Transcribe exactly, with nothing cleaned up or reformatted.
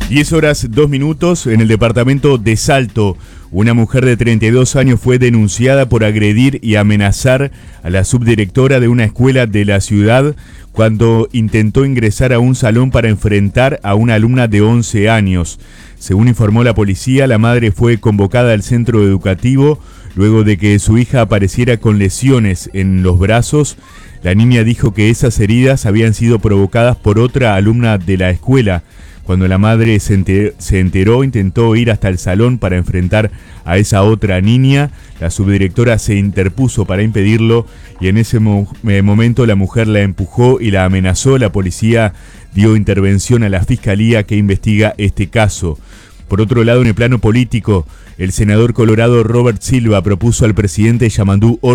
diez horas, dos minutos, en el departamento de Salto. Una mujer de treinta y dos años fue denunciada por agredir y amenazar a la subdirectora de una escuela de la ciudad cuando intentó ingresar a un salón para enfrentar a una alumna de once años. Según informó la policía, la madre fue convocada al centro educativo luego de que su hija apareciera con lesiones en los brazos. La niña dijo que esas heridas habían sido provocadas por otra alumna de la escuela. Cuando la madre se enteró, se enteró, intentó ir hasta el salón para enfrentar a esa otra niña. La subdirectora se interpuso para impedirlo y en ese mo- momento la mujer la empujó y la amenazó. La policía dio intervención a la fiscalía que investiga este caso. Por otro lado, en el plano político, el senador colorado Robert Silva propuso al presidente Yamandú